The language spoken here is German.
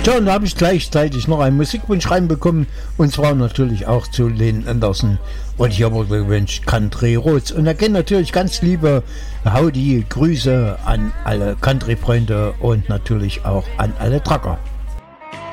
Ja, und da habe ich gleichzeitig noch einen Musikwunsch reinbekommen, und zwar natürlich auch zu Len Anderson. Und ich habe mir gewünscht Country Roads. Und da gehen natürlich ganz liebe Howdy, Grüße an alle Country-Freunde und natürlich auch an alle Trucker.